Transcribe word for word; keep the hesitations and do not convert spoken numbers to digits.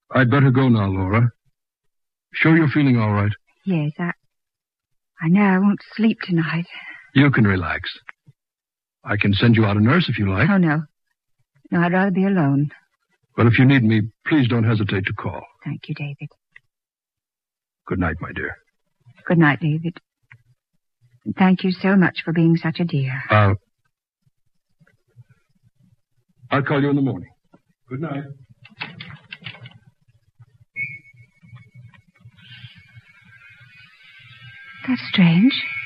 I'd better go now, Laura. Sure you're feeling all right? Yes, I... I know I won't sleep tonight. You can relax. I can send you out a nurse if you like. Oh, no. No, I'd rather be alone. Well, if you need me, please don't hesitate to call. Thank you, David. Good night, my dear. Good night, David. And thank you so much for being such a dear. Uh, I'll call you in the morning. Good night. That's strange.